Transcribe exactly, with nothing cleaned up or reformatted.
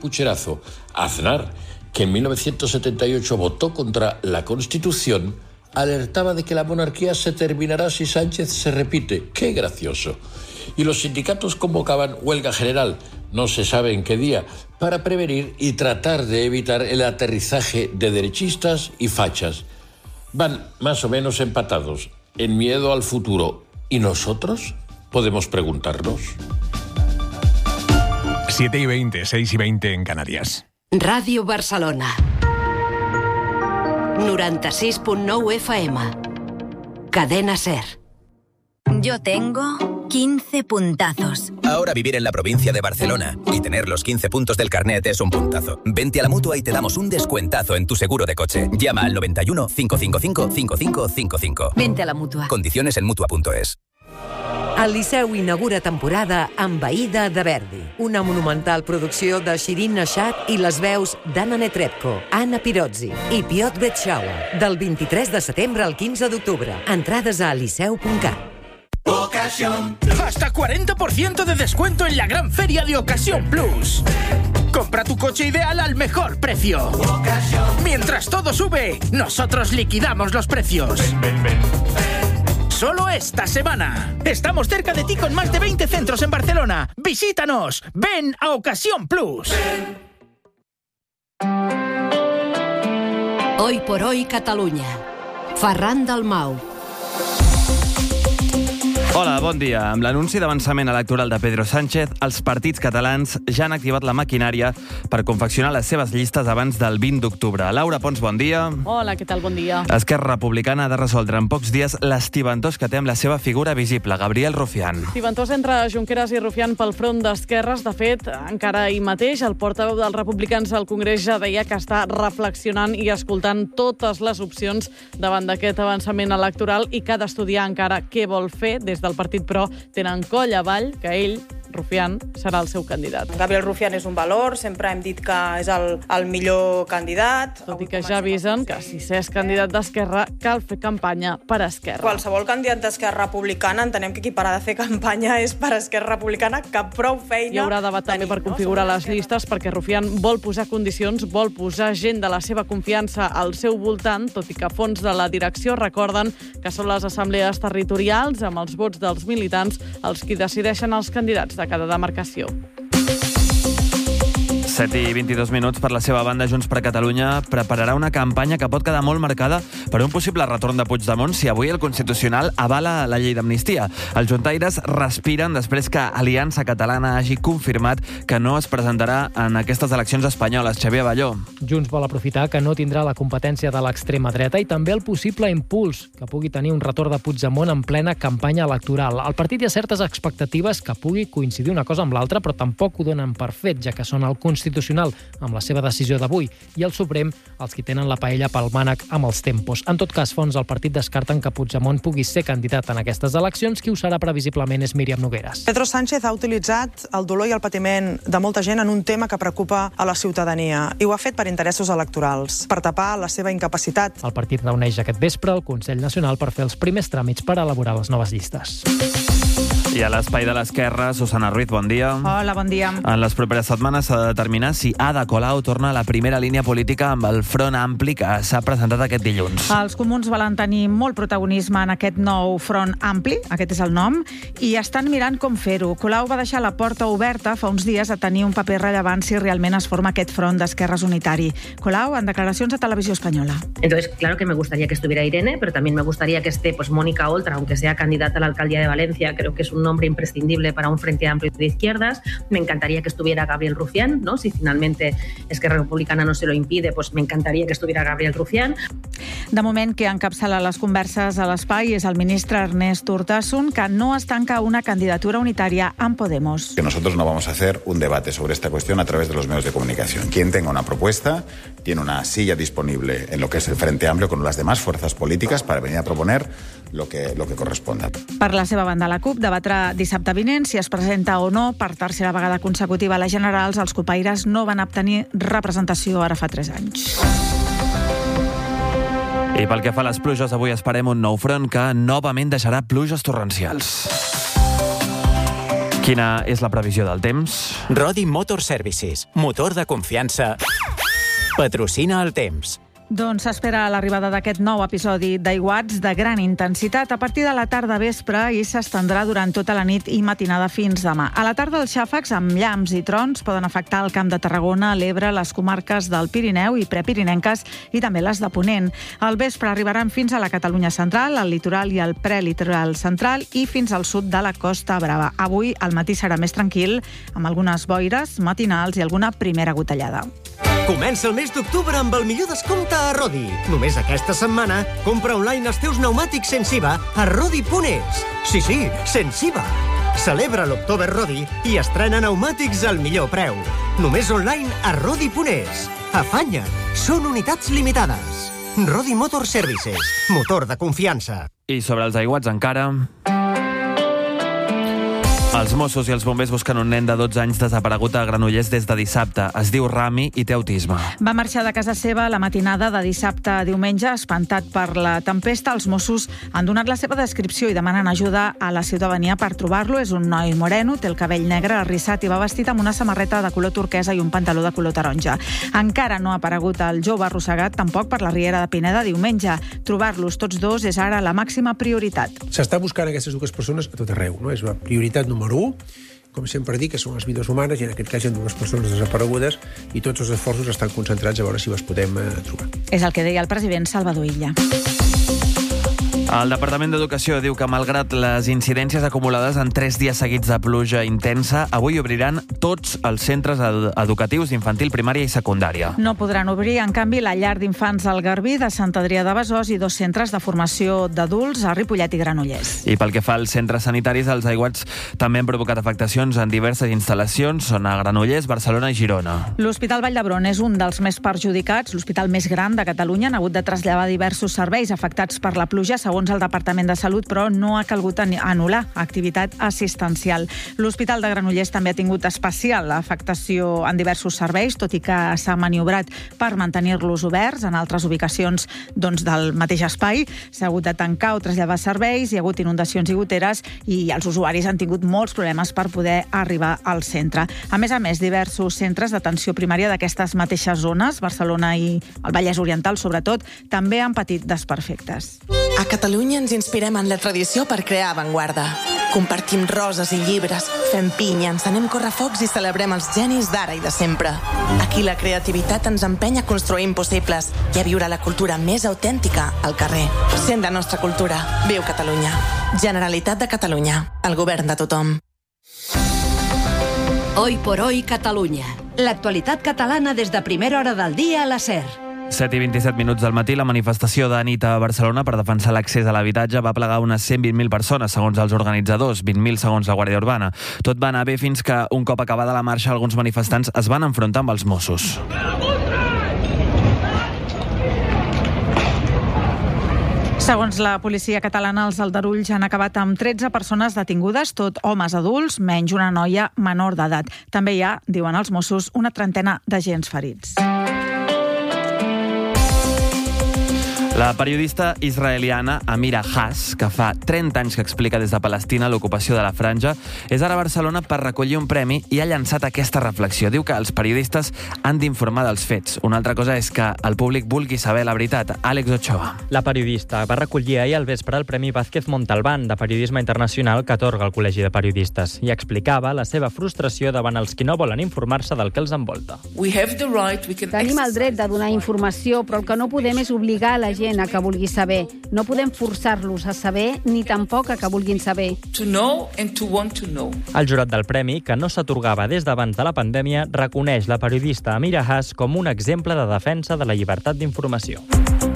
Pucherazo. Aznar, que en mil novecientos setenta y ocho votó contra la Constitución, alertaba de que la monarquía se terminará si Sánchez se repite. ¡Qué gracioso! Y los sindicatos convocaban huelga general, no se sabe en qué día, para prevenir y tratar de evitar el aterrizaje de derechistas y fachas. Van más o menos empatados en miedo al futuro. ¿Y nosotros? Podemos preguntarnos. siete y veinte, seis y veinte en Canarias. Ràdio Barcelona. noranta-sis punt nou F M. Cadena SER. Yo tengo quince puntazos. Ahora vivir en la provincia de Barcelona y tener los quince puntos del carnet es un puntazo. Vente a la Mutua y te damos un descuentazo en tu seguro de coche. Llama al noventa y uno, cinco cinco cinco, cinco cinco cinco cinco. Vente a la Mutua. Condiciones en mutua punto es. El Liceu inaugura temporada amb Aïda de Verdi, una monumental producció de Shirin Nashat i les veus d'Anna Netrebko, Anna Pirozzi i Piotr Betxaua, del vint-i-tres de setembre al quinze d'octubre. Entrades a liceu punt cat. Ocasión. Hasta cuarenta por ciento de descuento en la gran feria de Ocasión Plus. Compra tu coche ideal al mejor precio. Ocasión. Mientras todo sube, nosotros liquidamos los precios. Ven, ven, ven. Solo esta semana. Estamos cerca de ti con más de veinte centros en Barcelona. Visítanos. Ven a Ocasión Plus. Hoy por hoy Catalunya. Ferran Dalmau. Hola, bon dia. Amb l'anunci d'avançament electoral de Pedro Sánchez, els partits catalans ja han activat la maquinària per confeccionar les seves llistes abans del vint d'octubre. Laura Pons, bon dia. Hola, què tal? Bon dia. Esquerra Republicana ha de resoldre en pocs dies l'estiventós que té amb la seva figura visible, Gabriel Rufián. Estiventós entre Junqueras i Rufián pel front d'esquerres. De fet, encara ahir mateix, el portaveu dels republicans al Congrés ja deia que està reflexionant i escoltant totes les opcions davant d'aquest avançament electoral i que ha d'estudiar encara què vol fer des del partit, però tenen coll avall que ell, Rufián, serà el seu candidat. Gabriel Rufián és un valor, sempre hem dit que és el, el millor candidat. Tot i que ja avisen que si s'és candidat d'Esquerra cal fer campanya per Esquerra. Qualsevol candidat d'Esquerra Republicana entenem que qui para de fer campanya és per Esquerra Republicana, que prou feina... Hi haurà debat també per configurar les llistes, perquè Rufián vol posar condicions, vol posar gent de la seva confiança al seu voltant, tot i que fons de la direcció recorden que són les assemblees territorials, amb els vots dels militants, els qui decideixen els candidats de cada demarcació. set i vint-i-dos minuts. Per la seva banda, Junts per Catalunya prepararà una campanya que pot quedar molt marcada per un possible retorn de Puigdemont si avui el Constitucional avala la llei d'amnistia. Els juntaires respiren després que Aliança Catalana hagi confirmat que no es presentarà en aquestes eleccions espanyoles. Xavier Balló. Junts vol aprofitar que no tindrà la competència de l'extrema dreta i també el possible impuls que pugui tenir un retorn de Puigdemont en plena campanya electoral. Al partit hi ha certes expectatives que pugui coincidir una cosa amb l'altra, però tampoc ho donen per fet, ja que són el Constitucional amb la seva decisió d'avui i el Suprem els qui tenen la paella pel mànec amb els tempos. En tot cas, fons del partit descarten que Puigdemont pugui ser candidat en aquestes eleccions. Qui ho serà previsiblement és Míriam Nogueras. Pedro Sánchez ha utilitzat el dolor i el patiment de molta gent en un tema que preocupa a la ciutadania i ho ha fet per interessos electorals, per tapar la seva incapacitat. El partit reuneix aquest vespre el Consell Nacional per fer els primers tràmits per elaborar les noves llistes. I a l'espai de l'Esquerra, Susana Ruiz, bon dia. Hola, bon dia. En les properes setmanes s'ha de determinar si Ada Colau torna a la primera línia política amb el Front Ampli que s'ha presentat aquest dilluns. Els comuns volen tenir molt protagonisme en aquest nou Front Ampli, aquest és el nom, i estan mirant com fer-ho. Colau va deixar la porta oberta fa uns dies a tenir un paper rellevant si realment es forma aquest front d'esquerres unitari. Colau, en declaracions a Televisió Espanyola. Entonces, claro que me gustaría que estuviera Irene, pero también me gustaría que esté pues Mónica Oltra, aunque sea candidata a la alcaldía de Valencia, creo que es un nombre imprescindible para un frente amplio de izquierdas. Me encantaría que estuviera Gabriel Rufián, ¿no? Si finalmente Esquerra Republicana no se lo impide, pues me encantaría que estuviera Gabriel Rufián. De moment, qui encapçala les converses a l'espai és el ministre Ernest Urtasun, que no es tanca una candidatura unitària amb Podemos. Que nosotros no vamos a hacer un debate sobre esta cuestión a través de los medios de comunicación. Quien tenga una propuesta tiene una silla disponible en lo que es el Frente Amplio con las demás fuerzas políticas para venir a proponer lo que, lo que corresponda. Per la seva banda, la CUP debatrà dissabte vinent si es presenta o no per tercera vegada consecutiva a les generals. Els copaires no van obtenir representació ara fa tres anys. I pel que fa a les pluges, avui esperem un nou front que novament deixarà pluges torrencials. Quina és la previsió del temps? Rodi Motor Services, motor de confiança, patrocina el temps. Doncs s'espera l'arribada d'aquest nou episodi d'aiguats de gran intensitat a partir de la tarda vespre i s'estendrà durant tota la nit i matinada fins demà. A la tarda els xàfecs amb llamps i trons poden afectar el Camp de Tarragona, l'Ebre, les comarques del Pirineu i prepirinenques i també les de Ponent. Al vespre arribaran fins a la Catalunya central, al litoral i al prelitoral central i fins al sud de la Costa Brava. Avui el matí serà més tranquil, amb algunes boires matinals i alguna primera gotellada. Comença el mes d'octubre amb el millor descompte a Rodi. Només aquesta setmana, compra online els teus pneumàtics sense I V A a Rodi punt es. Sí, sí, sense I V A. Celebra l'October Rodi i estrena pneumàtics al millor preu. Només online a Rodi punt es. Afanya't! Són unitats limitades. Rodi Motor Services, motor de confiança. I sobre els aiguats encara... Els Mossos i els bombers busquen un nen de dotze anys desaparegut a Granollers des de dissabte. Es diu Rami i té autisme. Va marxar de casa seva la matinada de dissabte a diumenge. Espantat per la tempesta, els Mossos han donat la seva descripció i demanen ajuda a la ciutadania per trobar-lo. És un noi moreno, té el cabell negre arrissat i va vestit amb una samarreta de color turquesa i un pantaló de color taronja. Encara no ha aparegut el jove arrossegat tampoc per la Riera de Pineda diumenge. Trobar-los tots dos és ara la màxima prioritat. S'està buscant aquestes dues persones a tot arreu, no? És una prioritat número un, com sempre dic, que són les vides humanes i en aquest cas hi ha dues persones desaparegudes i tots els esforços estan concentrats a veure si les podem eh, trobar. És el que deia el president Salvador Illa. El Departament d'Educació diu que, malgrat les incidències acumulades en tres dies seguits de pluja intensa, avui obriran tots els centres ed educatius d'infantil, primària i secundària. No podran obrir, en canvi, la llar d'infants del Garbí, de Sant Adrià de Besòs i dos centres de formació d'adults a Ripollet i Granollers. I pel que fa als centres sanitaris, els aiguats també han provocat afectacions en diverses instal·lacions, són a Granollers, Barcelona i Girona. L'Hospital Vall d'Hebron és un dels més perjudicats, l'hospital més gran de Catalunya. Han hagut de traslladar diversos serveis afectats per la pluja, segons el Departament de Salut, però no ha calgut anul·lar activitat assistencial. L'Hospital de Granollers també ha tingut especial afectació en diversos serveis, tot i que s'ha maniobrat per mantenir-los oberts en altres ubicacions doncs, del mateix espai. S'ha hagut de tancar o traslladar serveis, hi ha hagut inundacions i goteres i els usuaris han tingut molts problemes per poder arribar al centre. A més a més, diversos centres d'atenció primària d'aquestes mateixes zones, Barcelona i el Vallès Oriental sobretot, també han patit desperfectes. A Catalunya ens inspirem en la tradició per crear avantguarda. Compartim roses i llibres, fem pinya, encenem correfocs i celebrem els genis d'ara i de sempre. Aquí la creativitat ens empeny a construir impossibles i a viure la cultura més autèntica al carrer. Sent la nostra cultura. Viu Catalunya. Generalitat de Catalunya. El govern de tothom. Hoy por hoy Catalunya. L'actualitat catalana des de primera hora del dia a la SER. set i vint-i-set minuts del matí, la manifestació de nit a Barcelona per defensar l'accés a l'habitatge va plegar unes cent vint mil persones, segons els organitzadors, vint mil segons la Guàrdia Urbana. Tot va anar bé fins que, un cop acabada la marxa, alguns manifestants es van enfrontar amb els Mossos. Segons la policia catalana, els aldarulls han acabat amb tretze persones detingudes, tot homes adults, menys una noia menor d'edat. També hi ha, diuen els Mossos, una trentena d'agents ferits. La periodista israeliana Amira Haas, que fa trenta anys que explica des de Palestina l'ocupació de la franja, és ara a Barcelona per recollir un premi i ha llançat aquesta reflexió. Diu que els periodistes han d'informar dels fets. Una altra cosa és que el públic vulgui saber la veritat. Àlex Ochoa. La periodista va recollir ahir al vespre el Premi Vázquez Montalbán de Periodisme Internacional que atorga el Col·legi de Periodistes i explicava la seva frustració davant els qui no volen informar-se del que els envolta. Tenim el dret de donar informació, però el que no podem és obligar a la gent a que vulgui saber. No podem forçar-los a saber ni tampoc a que vulguin saber. El jurat del premi, que no s'atorgava des d'abans de la pandèmia, reconeix la periodista Amira Haas com un exemple de defensa de la llibertat d'informació.